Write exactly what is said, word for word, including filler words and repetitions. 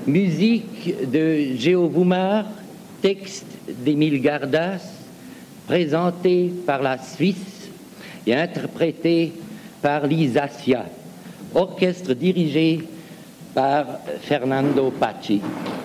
Musique de Géo Woumar, texte d'Émile Gardas, présenté par la Suisse et interprété par l'Isacia, orchestre dirigé par Fernando Paci.